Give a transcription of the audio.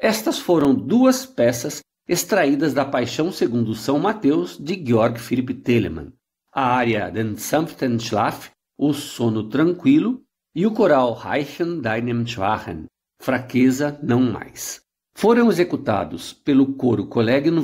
Estas foram duas peças extraídas da Paixão segundo São Mateus de Georg Philipp Telemann, a área Den sanften Schlaf, o sono tranquilo, e o coral Reichen deinem Schwachen, fraqueza não mais. Foram executados pelo coro Collegium